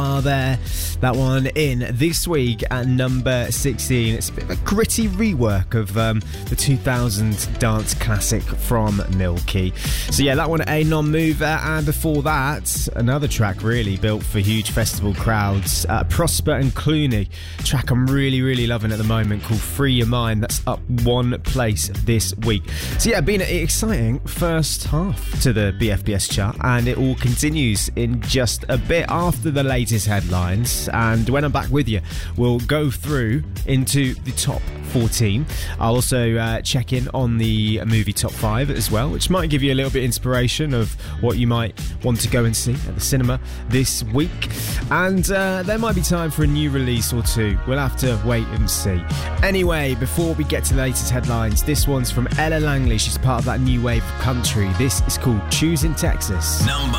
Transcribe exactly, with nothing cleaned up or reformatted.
Are there? That one in this week at number sixteen. It's a bit of a gritty rework of um, the two thousand dance classic from Milky. So yeah, that one a non-mover, and before that, another track really built for huge festival crowds. Uh, Prosper and Clooney, track I'm really, really loving at the moment called Free Your Mind. That's up one place this week. So yeah, been an exciting first half to the B F B S chart, and it all continues in just a bit after the latest headlines. And when I'm back with you, we'll go through into the top fourteen. I'll also uh, check in on the movie top five as well, which might give you a little bit of inspiration of what you might want to go and see at the cinema this week. And uh, there might be time for a new release or two. We'll have to wait and see. Anyway, before we get to the latest headlines, this one's from Ella Langley. She's part of that new wave of country. This is called Choosing Texas. Number